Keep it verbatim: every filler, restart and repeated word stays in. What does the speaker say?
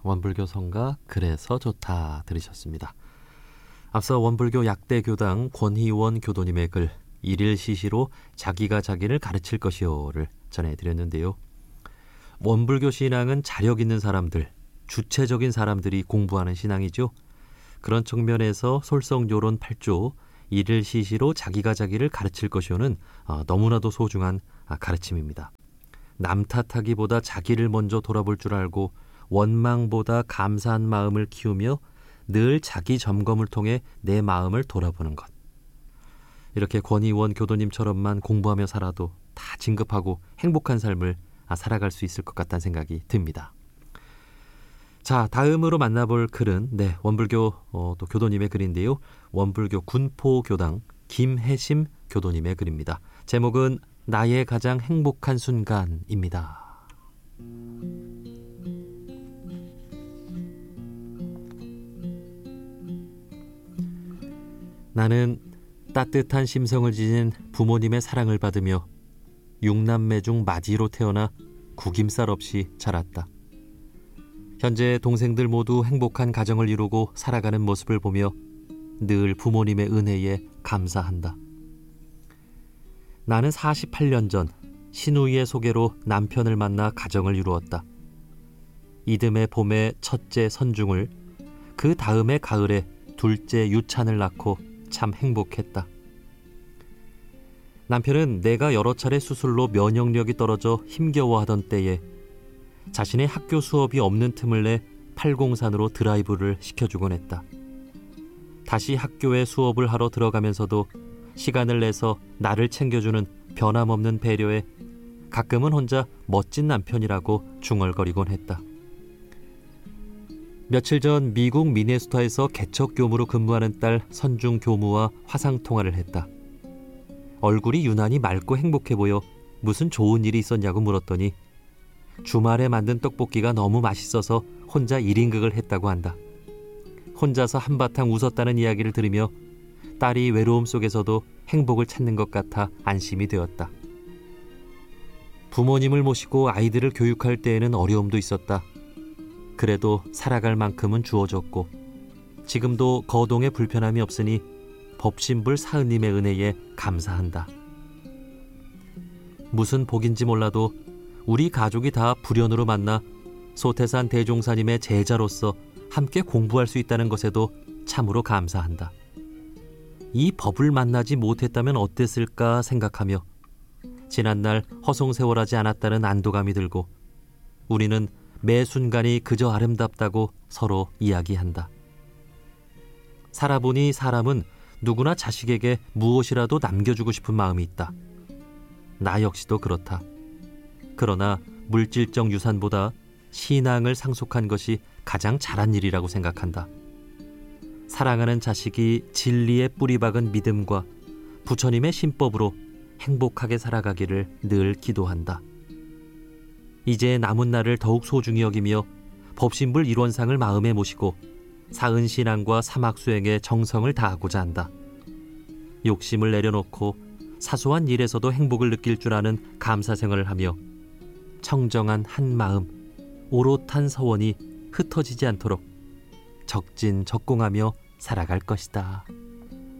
원불교 성가 그래서 좋다 들으셨습니다. 앞서 원불교 약대교당 권희원 교도님의 글 일일 시시로 자기가 자기를 가르칠 것이요를 전해드렸는데요. 원불교 신앙은 자력 있는 사람들, 주체적인 사람들이 공부하는 신앙이죠. 그런 측면에서 솔성요론 팔 조 일일 시시로 자기가 자기를 가르칠 것이요는 너무나도 소중한 가르침입니다. 남 탓하기보다 자기를 먼저 돌아볼 줄 알고 원망보다 감사한 마음을 키우며 늘 자기 점검을 통해 내 마음을 돌아보는 것. 이렇게 권희원 교도님처럼만 공부하며 살아도 다 진급하고 행복한 삶을 살아갈 수 있을 것 같다는 생각이 듭니다. 자, 다음으로 만나볼 글은 네, 원불교 어, 또 교도님의 글인데요. 원불교 군포교당 김혜심 교도님의 글입니다. 제목은 나의 가장 행복한 순간입니다. 나는 따뜻한 심성을 지닌 부모님의 사랑을 받으며 육남매 중 맏이로 태어나 구김살 없이 자랐다. 현재 동생들 모두 행복한 가정을 이루고 살아가는 모습을 보며 늘 부모님의 은혜에 감사한다. 나는 사십팔 년 전 시누이의 소개로 남편을 만나 가정을 이루었다. 이듬해 봄에 첫째 선중을, 그 다음해 가을에 둘째 유찬을 낳고 참 행복했다. 남편은 내가 여러 차례 수술로 면역력이 떨어져 힘겨워하던 때에 자신의 학교 수업이 없는 틈을 내 팔공산으로 드라이브를 시켜주곤 했다. 다시 학교에 수업을 하러 들어가면서도 시간을 내서 나를 챙겨주는 변함없는 배려에 가끔은 혼자 멋진 남편이라고 중얼거리곤 했다. 며칠 전 미국 미네소타에서 개척교무로 근무하는 딸 선중 교무와 화상통화를 했다. 얼굴이 유난히 맑고 행복해 보여 무슨 좋은 일이 있었냐고 물었더니 주말에 만든 떡볶이가 너무 맛있어서 혼자 일 인극을 했다고 한다. 혼자서 한바탕 웃었다는 이야기를 들으며 딸이 외로움 속에서도 행복을 찾는 것 같아 안심이 되었다. 부모님을 모시고 아이들을 교육할 때에는 어려움도 있었다. 그래도 살아갈 만큼은 주어졌고 지금도 거동에 불편함이 없으니 법신불 사은님의 은혜에 감사한다. 무슨 복인지 몰라도 우리 가족이 다 불연으로 만나 소태산 대종사님의 제자로서 함께 공부할 수 있다는 것에도 참으로 감사한다. 이 법을 만나지 못했다면 어땠을까 생각하며 지난날 허송세월하지 않았다는 안도감이 들고 우리는 매 순간이 그저 아름답다고 서로 이야기한다. 살아보니 사람은 누구나 자식에게 무엇이라도 남겨주고 싶은 마음이 있다. 나 역시도 그렇다. 그러나 물질적 유산보다 신앙을 상속한 것이 가장 잘한 일이라고 생각한다. 사랑하는 자식이 진리에 뿌리 박은 믿음과 부처님의 신법으로 행복하게 살아가기를 늘 기도한다. 이제 남은 날을 더욱 소중히 여기며 법신불 일원상을 마음에 모시고 사은신앙과 사막수행에 정성을 다하고자 한다. 욕심을 내려놓고 사소한 일에서도 행복을 느낄 줄 아는 감사생활을 하며 청정한 한 마음, 오롯한 서원이 흩어지지 않도록 적진적공하며 살아갈 것이다.